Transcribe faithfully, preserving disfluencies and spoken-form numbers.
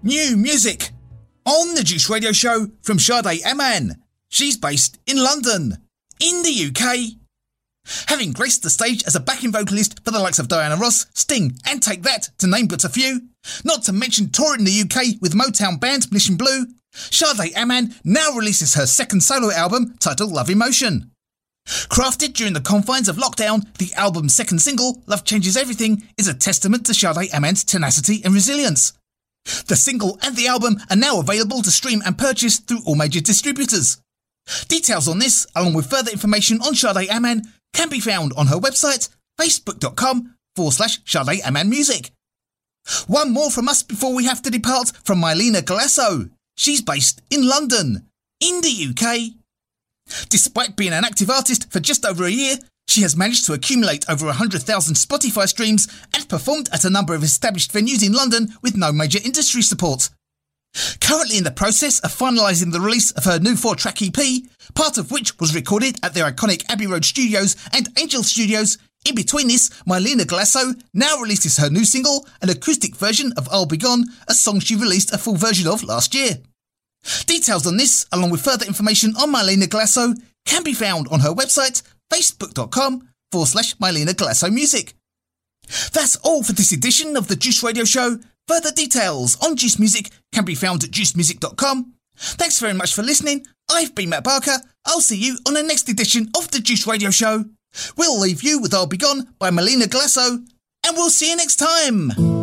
New music on the Juice Radio Show from Sade Aman. She's based in London, in the U K. Having graced the stage as a backing vocalist for the likes of Diana Ross, Sting and Take That, to name but a few, not to mention touring the U K with Motown band Mission Blue, Sade Aman now releases her second solo album titled Love Emotion. Crafted during the confines of lockdown, the album's second single, Love Changes Everything, is a testament to Sade Aman's tenacity and resilience. The single and the album are now available to stream and purchase through all major distributors. Details on this, along with further information on Sade Aman, can be found on her website, facebook.com forward slash Sade Aman Music. One more from us before we have to depart from Mylena Galasso. She's based in London, in the U K. Despite being an active artist for just over a year, she has managed to accumulate over one hundred thousand Spotify streams and performed at a number of established venues in London with no major industry support. Currently in the process of finalising the release of her new four-track E P, part of which was recorded at their iconic Abbey Road Studios and Angel Studios. In between this, Mylena Galasso now releases her new single, an acoustic version of I'll Be Gone, a song she released a full version of last year. Details on this, along with further information on Mylena Galasso, can be found on her website, facebook.com forward slash Mylena Galasso Music. That's all for this edition of the Juice Radio Show. Further details on Juice Music can be found at juice music dot com. Thanks very much for listening. I've been Matt Barker. I'll see you on the next edition of the Juice Radio Show. We'll leave you with I'll Be Gone by Mylena Galasso, and we'll see you next time.